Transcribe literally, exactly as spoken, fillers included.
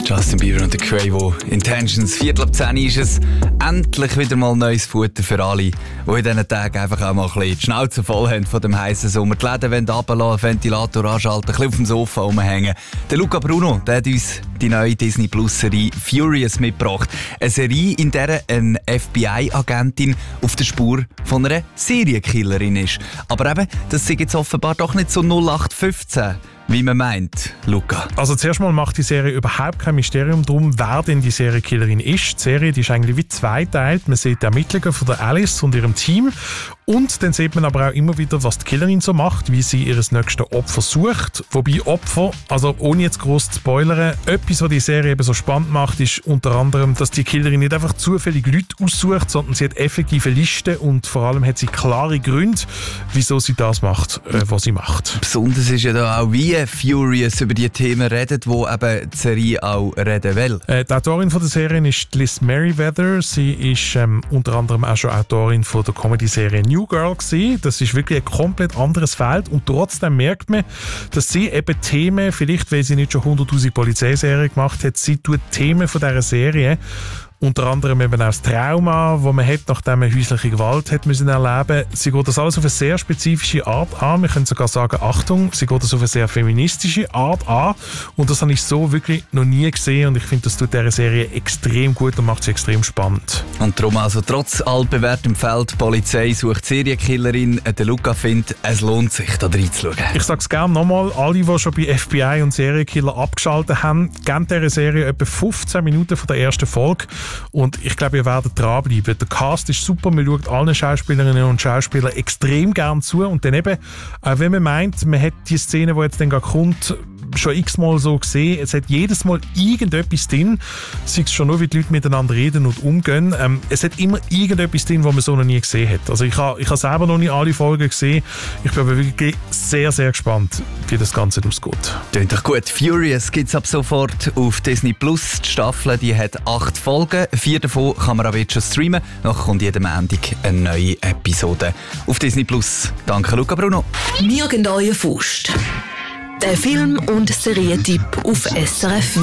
Justin Bieber und der Quavo Intentions. Viertel ab zehn ist es. Endlich wieder mal neues Futter für alle, die in diesen Tagen einfach auch mal ein bisschen die Schnauze voll haben von dem heißen Sommer. Die Läden wollen runterlassen, Ventilator anschalten, ein bisschen auf dem Sofa rumhängen. Der Luca Bruno, der hat uns die neue Disney Plus Serie Furious mitgebracht. Eine Serie, in der eine F B I-Agentin auf der Spur von einer Serienkillerin ist. Aber eben, das ist jetzt offenbar doch nicht so null acht fünfzehn. Wie man meint, Luca. Also zuerst mal macht die Serie überhaupt kein Mysterium drum, wer denn die Serienkillerin ist. Die Serie die ist eigentlich wie zweiteilt. Man sieht die Ermittlungen von der Alice und ihrem Team. Und dann sieht man aber auch immer wieder, was die Killerin so macht, wie sie ihr nächstes Opfer sucht. Wobei Opfer, also ohne jetzt gross zu spoilern, etwas, was die Serie eben so spannend macht, ist unter anderem, dass die Killerin nicht einfach zufällig Leute aussucht, sondern sie hat effektive Listen und vor allem hat sie klare Gründe, wieso sie das macht, äh, was sie macht. Besonders ist ja da auch, wie Furious über die Themen redet, wo eben die Serie auch reden will. Äh, die Autorin von der Serie ist Liz Meriwether. Sie ist ähm, unter anderem auch schon Autorin von der Comedy-Serie New Girl gewesen. Das ist wirklich ein komplett anderes Feld und trotzdem merkt man, dass sie eben Themen, vielleicht weil sie nicht schon hunderttausend Polizeiserien gemacht hat, sie tut Themen von dieser Serie, unter anderem eben auch das Trauma, das man hat, nachdem man häusliche Gewalt hat müssen erleben. Sie geht das alles auf eine sehr spezifische Art an. Wir können sogar sagen, Achtung, sie geht das auf eine sehr feministische Art an. Und das habe ich so wirklich noch nie gesehen. Und ich finde, das tut dieser Serie extrem gut und macht sie extrem spannend. Und darum also trotz altbewährtem Feld, Polizei sucht Serienkillerin, der Luca findet, es lohnt sich, da reinzuschauen. Ich sage es gerne nochmal, alle, die schon bei F B I und Serienkiller abgeschaltet haben, geben dieser Serie etwa fünfzehn Minuten von der ersten Folge. Und ich glaube, ihr werdet dranbleiben. Der Cast ist super, man schaut allen Schauspielerinnen und Schauspielern extrem gern zu. Und dann eben, auch wenn man meint, man hat die Szene, die jetzt dann gerade kommt, schon x-mal so gesehen. Es hat jedes Mal irgendetwas drin, sei es schon nur, wie die Leute miteinander reden und umgehen. Ähm, es hat immer irgendetwas drin, was man so noch nie gesehen hat. Also ich habe ich ha selber noch nicht alle Folgen gesehen. Ich bin aber wirklich sehr, sehr gespannt, wie das Ganze ausgeht. Klingt doch gut. Furious gibt es ab sofort auf Disney Plus. Die Staffel die hat acht Folgen. Vier davon kann man aber jetzt schon streamen. Nachher kommt jeden Montag eine neue Episode auf Disney Plus. Danke, Luca Bruno. Wir geben euch Faust. Der Film- und Serientipp auf S R F.